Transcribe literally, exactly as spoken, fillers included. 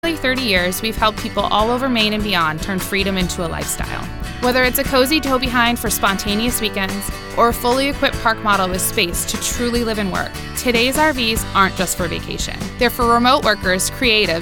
nearly thirty years, we've helped people all over Maine and beyond turn freedom into a lifestyle. Whether it's a cozy tow behind for spontaneous weekends or a fully equipped park model with space to truly live and work, today's R Vs aren't just for vacation. They're for remote workers, creatives,